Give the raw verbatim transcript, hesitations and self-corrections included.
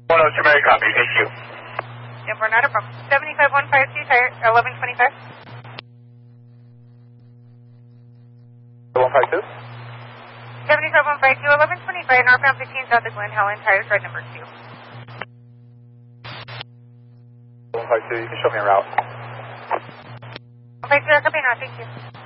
one oh two, Mary copy, thank you. Denver, not a problem. seventy-five one five two, tire eleven twenty-five. one five two? seventy-five one five two, eleven twenty-five, northbound fifteen south of Glen Helen, tires right number two. one five two, you can show me a route. one five two, copy now, thank you.